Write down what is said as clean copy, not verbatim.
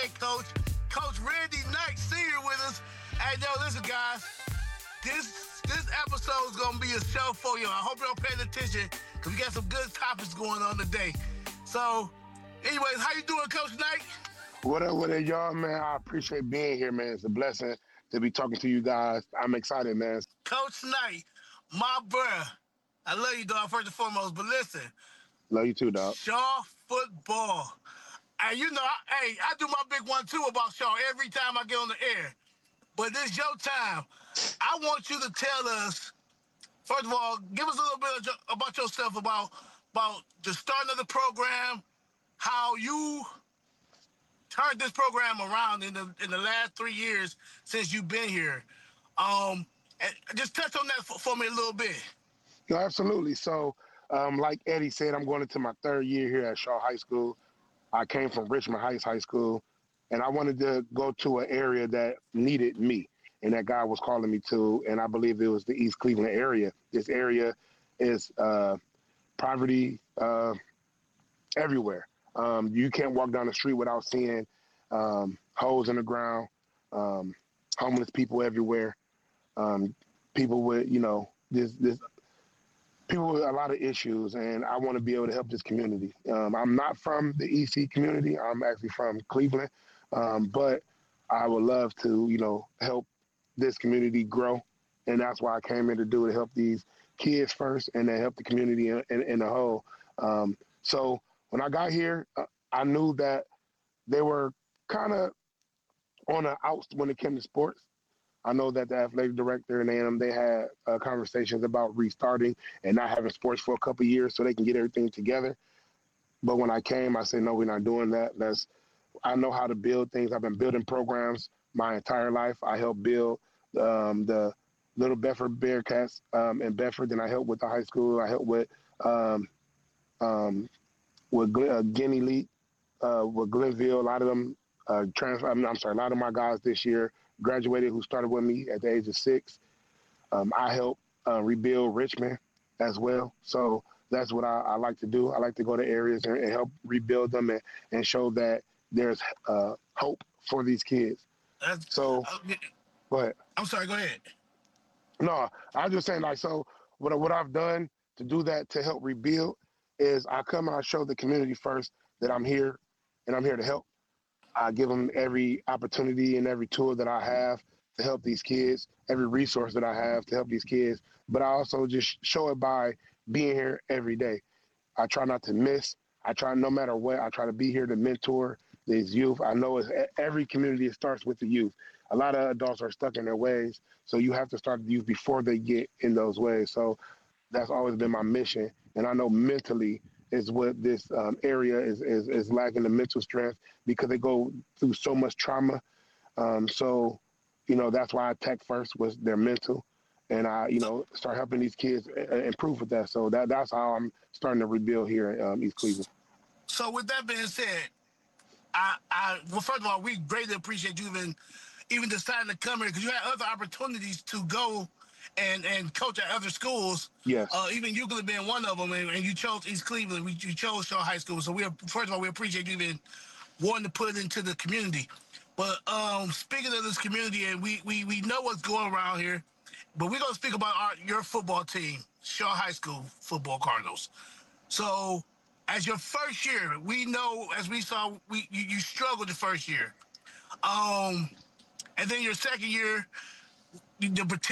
head coach, Coach Randy Knight Sr. with us. Hey, yo, listen, guys. This episode is going to be a show for you. I hope you're paying attention because we got some good topics going on today. So, anyways, how you doing, Coach Knight? What up, y'all, man? I appreciate being here, man. It's a blessing to be talking to you guys. I'm excited, man. Coach Knight, my bruh. I love you, dog, first and foremost. But listen, Love you too, dog. Shaw football. And you know, I do my big one, too, about Shaw every time I get on the air. But this your time. I want you to tell us, first of all, give us a little bit about yourself, about the starting of the program, how you turned this program around in the last 3 years since you've been here. And just touch on that for me a little bit. No, absolutely. So, like Eddie said, I'm going into my third year here at Shaw High School. I came from Richmond Heights High School, and I wanted to go to an area that needed me and that God was calling me to, and I believe it was the East Cleveland area. This area is poverty everywhere. You can't walk down the street without seeing holes in the ground, homeless people everywhere, people with, this people with a lot of issues, and I want to be able to help this community. I'm not from the EC community. I'm actually from Cleveland, but I would love to, help this community grow, and that's why I came in to do it, help these kids first, and then help the community in the whole. So when I got here, I knew that they were kind of on the outs when it came to sports. I know that the athletic director and A&M, they had conversations about restarting and not having sports for a couple of years so they can get everything together. But when I came, I said, no, we're not doing that. I know how to build things. I've been building programs my entire life. I helped build the Little Bedford Bearcats in Bedford. Then I helped with the high school. I helped with Guinea League, with Glenville. A lot of them a lot of my guys this year graduated who started with me at the age of 6. I helped rebuild Richmond as well. So that's what I like to do. I like to go to areas and help rebuild them and show that there's hope for these kids. So, go ahead. I'm sorry, go ahead. No, I was just saying, so what I've done to do that, to help rebuild, is I come and I show the community first that I'm here and I'm here to help. I give them every opportunity and every tool that I have to help these kids, every resource that I have to help these kids. But I also just show it by being here every day. I try not to miss. I try, no matter what, I try to be here to mentor these youth. I know every community, it starts with the youth. A lot of adults are stuck in their ways, so you have to start the youth before they get in those ways. So that's always been my mission. And I know mentally is what this area is lacking, the mental strength, because they go through so much trauma. So, that's why I attack first was their mental. And I, start helping these kids improve with that. So that's how I'm starting to rebuild here in East Cleveland. So with that being said, well, first of all, we greatly appreciate you even deciding to come here because you had other opportunities to go and coach at other schools. Yes. Even Euclid being one of them, and you chose East Cleveland. You chose Shaw High School. So first of all, we appreciate you even wanting to put it into the community. But speaking of this community, and we know what's going around here, but we're going to speak about your football team, Shaw High School Football Cardinals. So as your first year, we know, as we saw, you struggled the first year. And then your second year, the